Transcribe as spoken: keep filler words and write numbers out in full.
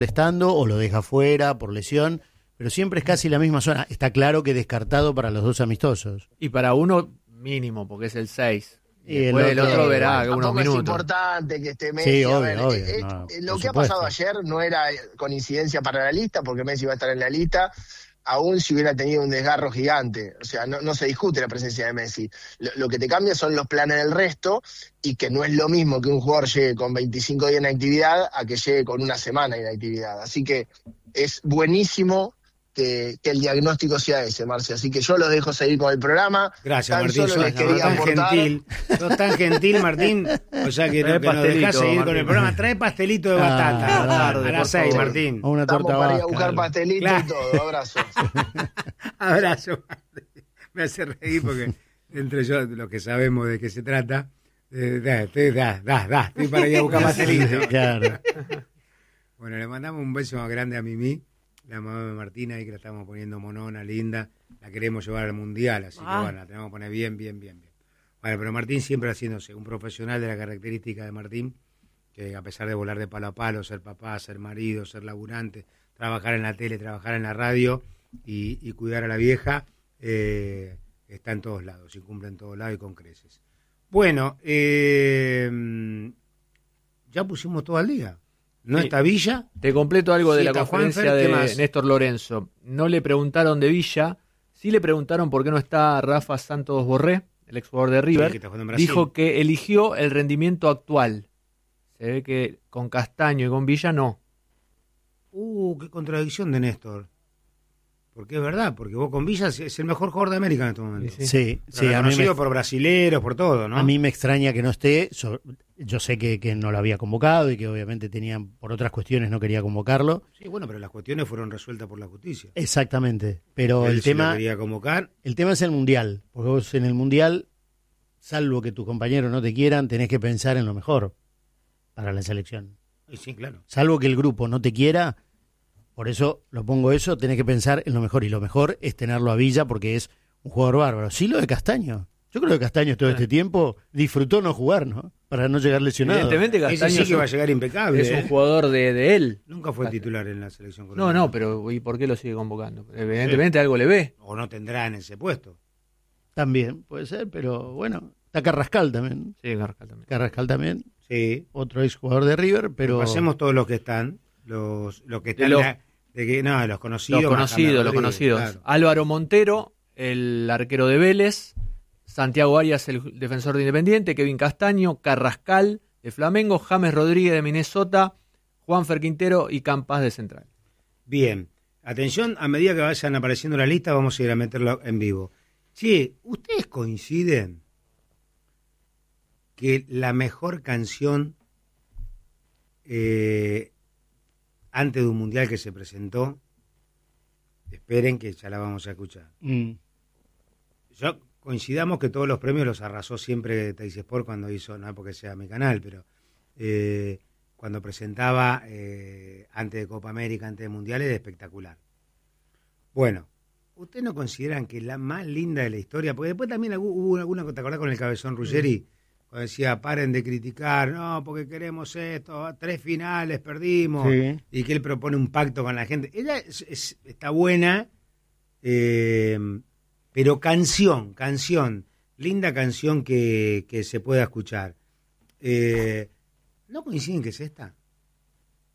estando o lo deja fuera por lesión, pero siempre es casi la misma zona. Está claro que descartado para los dos amistosos. Y para uno mínimo, porque es el seis. Y Y después el el otro- otro verá Tampoco unos es minutos. importante que esté Messi. Sí, a obvio, ver, obvio, eh, eh, no, lo por que ha supuesto. pasado ayer no era con incidencia para la lista, porque Messi va a estar en la lista, aún si hubiera tenido un desgarro gigante. O sea, no, no se discute la presencia de Messi. Lo, lo que te cambia son los planes del resto, y que no es lo mismo que un jugador llegue con veinticinco días de inactividad a que llegue con una semana de inactividad. Así que es buenísimo que, que el diagnóstico sea ese, Marce. Así que yo los dejo seguir con el programa. Gracias, Tan Martín. solo Sos les quería tan aportar. gentil. Sos tan gentil, Martín. O sea que, Trae no, que nos pastelito, dejás seguir con Martín. el programa. Trae pastelito de Ah, batata. tarde, a por las seis, favor. Martín. O una Estamos torta para ir a vasca, buscar algo. pastelito Claro. y todo. Abrazos. Abrazo, Martín. Me hace reír porque entre yo, los que sabemos de qué se trata, eh, da, te- da, da, da, estoy para ir a buscar pastelito. Claro. Bueno, le mandamos un beso más grande a Mimi, la mamá de Martina, ahí que la estamos poniendo monona, linda. La queremos llevar al mundial, así Ah. que bueno, la tenemos que poner bien, bien, bien, bien. Bueno, pero Martín siempre haciéndose un profesional de la característica de Martín, que a pesar de volar de palo a palo, ser papá, ser marido, ser laburante, trabajar en la tele, trabajar en la radio y, y cuidar a la vieja, eh, está en todos lados y cumple en todos lados y con creces. Bueno, eh, ya pusimos todo al día. ¿No Sí. está Villa? Te completo algo de Sí, la está conferencia Juanfer, ¿qué de más? Néstor Lorenzo. No le preguntaron de Villa, sí le preguntaron por qué no está Rafa Santos Borré, el exjugador de River. Sí, que está jugando en Brasil. Dijo que eligió el rendimiento actual. Se ve que con Castaño y con Villa no. Uh, qué contradicción de Néstor. Porque es verdad, porque vos con Villa es el mejor jugador de América en este momento. Sí, Sí, Pero sí, a mí, reconocido me, por brasileros, por todo, ¿no? a mí me extraña que no esté. So- yo sé que, que no lo había convocado y que obviamente tenían, por otras cuestiones, no quería convocarlo. Sí, bueno, pero las cuestiones fueron resueltas por la justicia. Exactamente. Pero Él el si lo tema, quería convocar. el tema es el mundial. Porque vos en el mundial, salvo que tus compañeros no te quieran, tenés que pensar en lo mejor para la selección. Y sí, claro. Salvo que el grupo no te quiera, por eso lo pongo eso, tenés que pensar en lo mejor. Y lo mejor es tenerlo a Villa porque es un jugador bárbaro. Sí, lo de Castaño. Yo creo que Castaño todo este tiempo disfrutó no jugar, ¿no? Para no llegar lesionado. Evidentemente Ese Castaño sí es que un- va a llegar impecable. es un ¿eh? jugador de, de él. Nunca fue titular en la selección No, colombiana. no, pero ¿y por qué lo sigue convocando? Evidentemente algo le ve. O no tendrá en ese puesto. También, puede ser, pero bueno, está Carrascal también. Sí, Garcal también. Carrascal también, Sí. otro ex jugador de River, pero... Pasemos todos los que están. Los, los que De están. los- la- de que, no, los conocidos. Los más conocidos, James los Rodríguez, conocidos. claro. Álvaro Montero, el arquero de Vélez. Santiago Arias, el defensor de Independiente. Kevin Castaño, Carrascal de Flamengo. James Rodríguez de Minnesota. Juanfer Quintero y Campas de Central. Bien. Atención, a medida que vayan apareciendo la lista, vamos a ir a meterlo en vivo. Che, ¿ustedes coinciden que la mejor canción eh, antes de un mundial que se presentó, esperen que ya la vamos a escuchar? Mm, Yo coincidamos que todos los premios los arrasó siempre Teis Sport cuando hizo, no es porque sea mi canal, pero eh, cuando presentaba eh, antes de Copa América, antes de Mundiales, era espectacular. Bueno, ¿ustedes no consideran que la más linda de la historia? Porque después también hubo hubo alguna, ¿te acordás con el Cabezón Ruggeri? Cuando decía, paren de criticar, no, porque queremos esto, tres finales perdimos, Sí. y que él propone un pacto con la gente. Ella es- es- está buena, eh, pero canción, canción, linda canción que, que se pueda escuchar. Eh, ¿No coinciden que es esta?